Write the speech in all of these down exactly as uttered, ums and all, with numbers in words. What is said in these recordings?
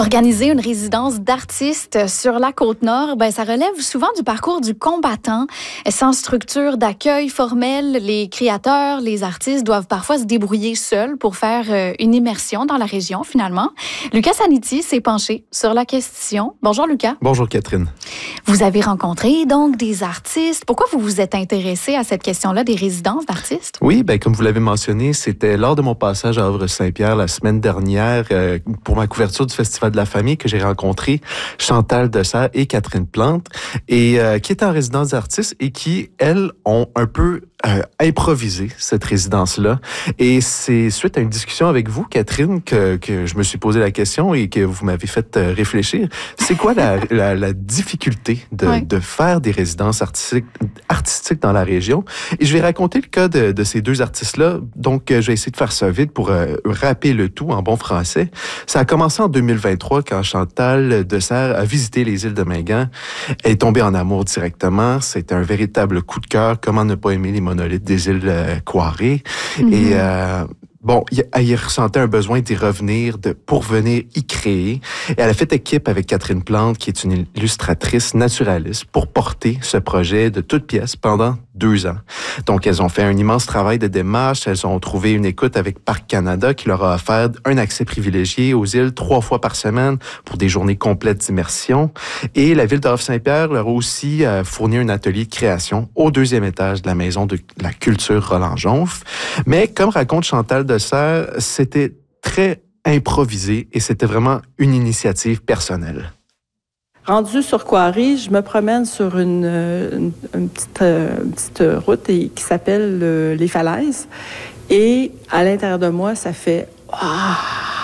Organiser une résidence d'artistes sur la Côte-Nord, ben, ça relève souvent du parcours du combattant. Sans structure d'accueil formelle, les créateurs, les artistes doivent parfois se débrouiller seuls pour faire une immersion dans la région, finalement. Lucas Saniti s'est penché sur la question. Bonjour, Lucas. Bonjour, Catherine. Vous avez rencontré donc des artistes. Pourquoi vous vous êtes intéressé à cette question-là des résidences d'artistes? Oui, ben, comme vous l'avez mentionné, c'était lors de mon passage à Havre-Saint-Pierre la semaine dernière euh, pour ma couverture du Festival de la famille que j'ai rencontré Chantal Dessert et Catherine Plante, et euh, qui étaient en résidence d'artistes et qui, elles, ont un peu euh, improvisé cette résidence-là. Et c'est suite à une discussion avec vous, Catherine, que, que je me suis posé la question et que vous m'avez fait euh, réfléchir. C'est quoi la, la, la difficulté de, oui. de faire des résidences artistiques, artistiques dans la région? Et je vais raconter le cas de, de ces deux artistes-là. Donc, euh, je vais essayer de faire ça vite pour euh, rapper le tout en bon français. Ça a commencé en deux mille vingt-trois quand Chantal Dessert a visité les îles de Mingan. Elle est tombée en amour directement. C'était un véritable coup de cœur. Comment ne pas aimer les monolithes des îles euh, Quarré? Mm-hmm. Et euh, bon, elle y ressentait un besoin d'y revenir, de, pour venir y créer. Et elle a fait équipe avec Catherine Plante, qui est une illustratrice naturaliste, pour porter ce projet de toutes pièces pendant deux ans. Donc, elles ont fait un immense travail de démarche. Elles ont trouvé une écoute avec Parc Canada qui leur a offert un accès privilégié aux îles trois fois par semaine pour des journées complètes d'immersion. Et la ville de Havre-Saint-Pierre leur a aussi euh, fourni un atelier de création au deuxième étage de la Maison de la Culture Roland Jonf. Mais comme raconte Chantal Dessert, c'était très improvisé et c'était vraiment une initiative personnelle. Rendu sur Quarry, je me promène sur une, une, une, petite, une petite route et, qui s'appelle euh, les Falaises. Et à l'intérieur de moi, ça fait ah,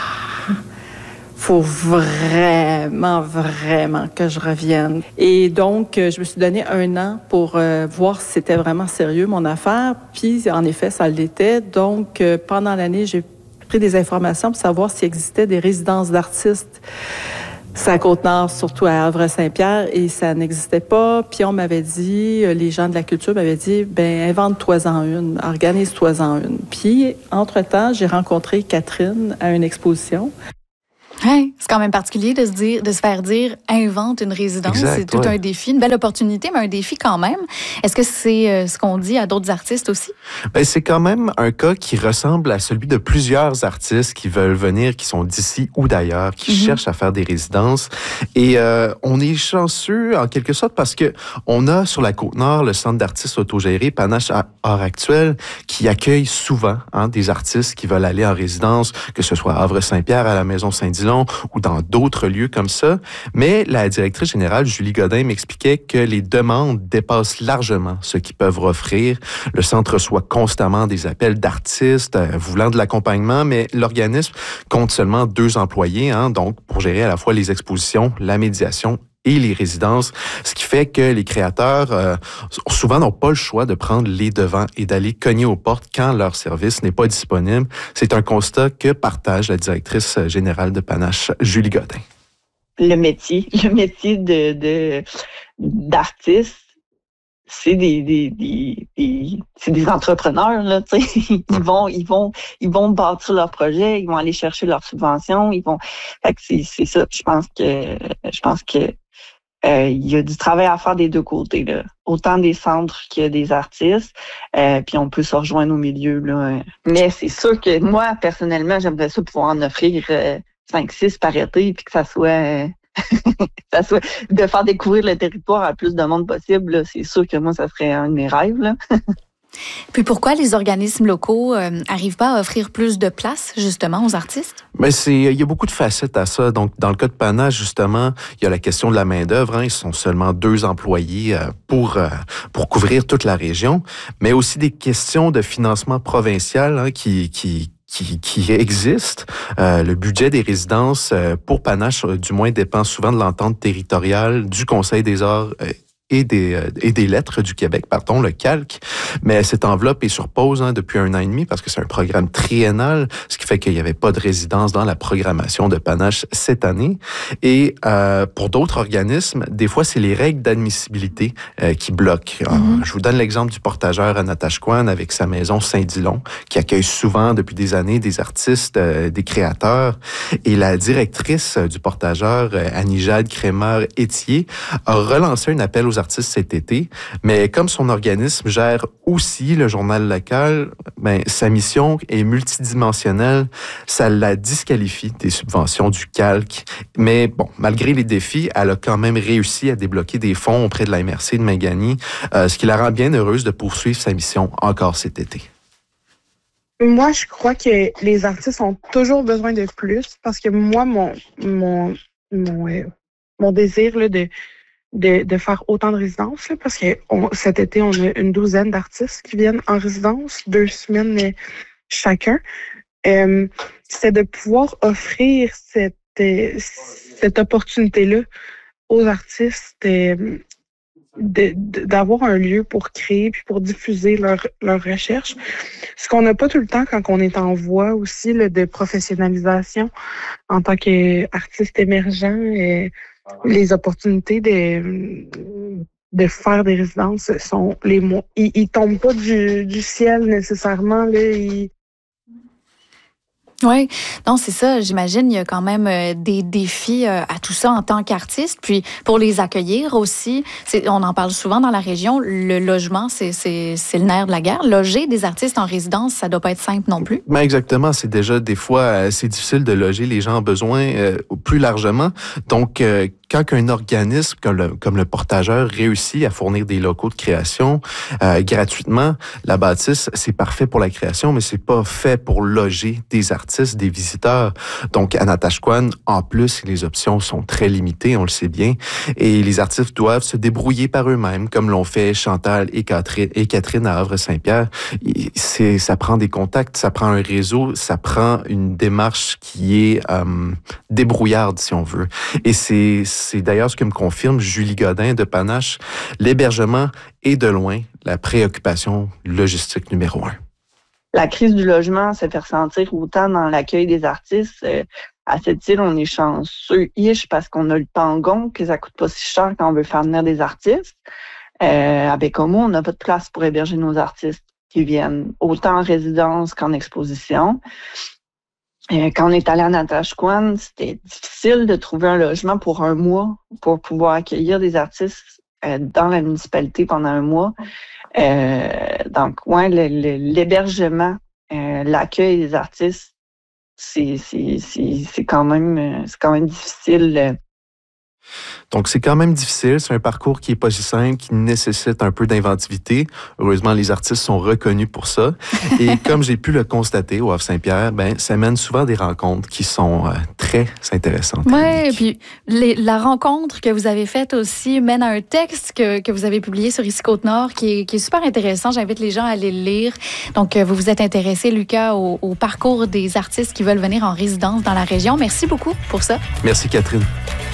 faut vraiment, vraiment que je revienne. Et donc, je me suis donné un an pour euh, voir si c'était vraiment sérieux, mon affaire. Puis, en effet, ça l'était. Donc, euh, pendant l'année, j'ai pris des informations pour savoir s'il existait des résidences d'artistes. C'est à Côte-Nord, surtout à Havre-Saint-Pierre, et ça n'existait pas. Puis on m'avait dit, les gens de la culture m'avaient dit, ben invente-toi-en une, organise-toi-en une. Puis, entre-temps, j'ai rencontré Catherine à une exposition. Hey, c'est quand même particulier de se dire, de se faire dire invente une résidence. Exact, c'est tout ouais. un défi, une belle opportunité, mais un défi quand même. Est-ce que c'est euh, ce qu'on dit à d'autres artistes aussi? Ben, c'est quand même un cas qui ressemble à celui de plusieurs artistes qui veulent venir, qui sont d'ici ou d'ailleurs, qui mm-hmm. cherchent à faire des résidences. Et euh, on est chanceux en quelque sorte parce que on a sur la Côte-Nord le centre d'artistes autogéré Panache Art Actuel qui accueille souvent hein, des artistes qui veulent aller en résidence, que ce soit à Havre-Saint-Pierre, à la Maison Saint-Dillon ou dans d'autres lieux comme ça. Mais la directrice générale, Julie Godin, m'expliquait que les demandes dépassent largement ce qu'ils peuvent offrir. Le centre reçoit constamment des appels d'artistes euh, voulant de l'accompagnement, mais l'organisme compte seulement deux employés, hein, donc pour gérer à la fois les expositions, la médiation et les résidences, ce qui fait que les créateurs euh, souvent n'ont pas le choix de prendre les devants et d'aller cogner aux portes quand leur service n'est pas disponible. C'est un constat que partage la directrice générale de Panache, Julie Godin. Le métier, le métier de, de d'artiste, c'est des, des, des, des c'est des entrepreneurs là, tu sais, ils vont ils vont ils vont bâtir leur projet, ils vont aller chercher leurs subventions, ils vont fait que c'est c'est ça, je pense que je pense que Euh, il y a du travail à faire des deux côtés, là. Autant des centres que des artistes. Euh, puis on peut se rejoindre au milieu, là. Mais c'est sûr que moi, personnellement, j'aimerais ça pouvoir en offrir euh, cinq six par été, puis que ça soit, euh, ça soit de faire découvrir le territoire à plus de monde possible. Là. C'est sûr que moi, ça serait un de mes rêves, là. Puis pourquoi les organismes locaux euh, arrivent pas à offrir plus de place, justement, aux artistes? Mais c'est, il y a beaucoup de facettes à ça. Donc, dans le cas de Panache, justement, il y a la question de la main-d'œuvre. Hein. Ils sont seulement deux employés euh, pour, euh, pour couvrir toute la région, mais aussi des questions de financement provincial hein, qui, qui, Qui, qui existe. Euh, le budget des résidences euh, pour Panache, euh, du moins, dépend souvent de l'entente territoriale du Conseil des arts euh, et des, euh, et des lettres du Québec, pardon, le calque. Mais cette enveloppe est sur pause hein, depuis un an et demi parce que c'est un programme triennal, ce qui fait qu'il n'y avait pas de résidence dans la programmation de Panache cette année. Et euh, pour d'autres organismes, des fois, c'est les règles d'admissibilité euh, qui bloquent. Mm-hmm. Alors, je vous donne l'exemple du portageur à Natashquan avec sa maison Saint-Dilon, qui accueille souvent depuis des années des artistes, euh, des créateurs. Et la directrice du portageur, Annie-Jade Crémeur-Étier, a relancé un appel aux artistes cet été. Mais comme son organisme gère aussi le journal local, ben, sa mission est multidimensionnelle. Ça la disqualifie des subventions du calque. Mais bon, malgré les défis, elle a quand même réussi à débloquer des fonds auprès de la M R C de Magani, euh, ce qui la rend bien heureuse de poursuivre sa mission encore cet été. Moi, je crois que les artistes ont toujours besoin de plus parce que moi, mon mon mon, euh, mon désir là, de, de de faire autant de résidences, là, parce que on, cet été, on a une douzaine d'artistes qui viennent en résidence, deux semaines euh, chacun, euh, c'est de pouvoir offrir cette, euh, cette opportunité-là aux artistes euh, De, de, d'avoir un lieu pour créer puis pour diffuser leur, leur recherche. Ce qu'on n'a pas tout le temps quand on est en voie aussi là, de professionnalisation en tant qu'artiste émergent, et les opportunités de, de faire des résidences sont les mots. Ils, ils tombent pas du, du ciel nécessairement. Là, ils, Oui, non, c'est ça. J'imagine il y a quand même euh, des défis euh, à tout ça en tant qu'artiste. Puis pour les accueillir aussi, c'est, on en parle souvent dans la région, le logement, c'est, c'est, c'est le nerf de la guerre. Loger des artistes en résidence, ça doit pas être simple non plus. Ben exactement. C'est déjà des fois assez difficile de loger les gens en besoin euh, plus largement. Donc, euh, quand un organisme comme le, comme le portageur réussit à fournir des locaux de création euh, gratuitement, la bâtisse, c'est parfait pour la création, mais c'est pas fait pour loger des artistes, des visiteurs. Donc, à Natashquan, en plus, les options sont très limitées, on le sait bien, et les artistes doivent se débrouiller par eux-mêmes, comme l'ont fait Chantal et Catherine, et Catherine à Havre-Saint-Pierre. C'est, ça prend des contacts, ça prend un réseau, ça prend une démarche qui est euh, débrouillarde, si on veut. Et c'est C'est d'ailleurs ce que me confirme Julie Godin de Panache. L'hébergement est de loin la préoccupation logistique numéro un. La crise du logement se fait ressentir autant dans l'accueil des artistes. Euh, à cette île, on est chanceux ish parce qu'on a le Pangon, que ça coûte pas si cher quand on veut faire venir des artistes. Euh, à Bécomo, on n'a pas de place pour héberger nos artistes qui viennent autant en résidence qu'en exposition. Quand on est allé à Natashquan, c'était difficile de trouver un logement pour un mois pour pouvoir accueillir des artistes euh, dans la municipalité pendant un mois. Euh, donc, ouais, le, le, l'hébergement, euh, l'accueil des artistes, c'est, c'est, c'est, c'est quand même, c'est quand même difficile. Donc, c'est quand même difficile. C'est un parcours qui est pas si simple, qui nécessite un peu d'inventivité. Heureusement, les artistes sont reconnus pour ça. Et comme j'ai pu le constater au Havre-Saint-Pierre, ben, ça mène souvent des rencontres qui sont euh, très intéressantes. Oui, et puis les, la rencontre que vous avez faite aussi mène à un texte que, que vous avez publié sur Ici Côte-Nord qui est, qui est super intéressant. J'invite les gens à aller le lire. Donc, vous vous êtes intéressé, Lucas, au, au parcours des artistes qui veulent venir en résidence dans la région. Merci beaucoup pour ça. Merci, Catherine.